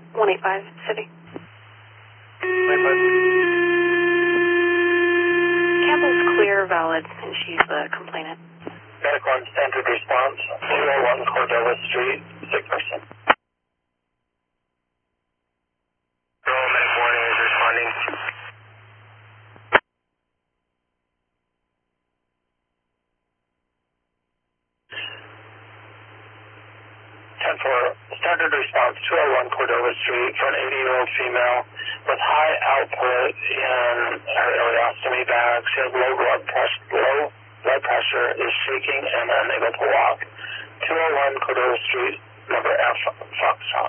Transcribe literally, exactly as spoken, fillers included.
one eight five, City. Campbell's clear, valid, and she's the complainant. Medical and standard response, two oh one Cordova Street, sick person. Medic warning is responding. ten four, standard response, two oh one Cordova Street for an eighty-year-old female with high output in her ileostomy bag. She has low blood pressure, low blood pressure, is shaking and unable to walk. two oh one Cordova Street, number F, Foxtrot.